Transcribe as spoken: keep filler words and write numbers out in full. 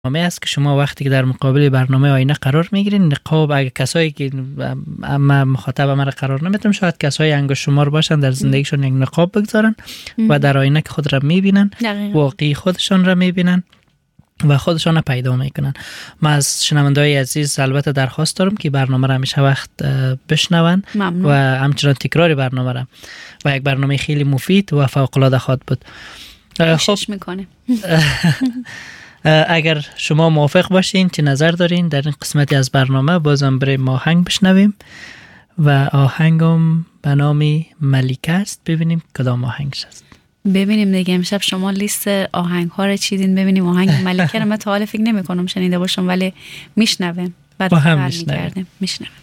برنامه است که شما وقتی که در مقابل برنامه آینه قرار میگیرین، نقاب اگه کسایی که اما مخاطب ما را قرار نمیتونم، شاید کسای انگشت شمار باشن در زندگیشون یک نقاب بگذارن و در آینه که خود را میبینن، واقعی خودشون را میبینن و خودشان را پیدا میکنن. من از شنونده‌های عزیز البته درخواست دارم که برنامه را همیشه وقت بشنون و همچنان تکرار برنامه را، و یک برنامه خیلی مفید و فوق العاده خواهد بود. خب میکنه. اگر شما موافق باشین، چه نظر دارین در این قسمتی از برنامه؟ بازم بریم آهنگ بشنویم و آهنگم به نام ملیکه است. ببینیم کدام آهنگش است. ببینیم دیگه. امشب شما لیست آهنگ ها رو چیدین، ببینیم آهنگ ملیکه رو من تا حالا فکر نمی کنم شنیده باشم، ولی میشنویم بعد با هم میشنویم. میشنویم.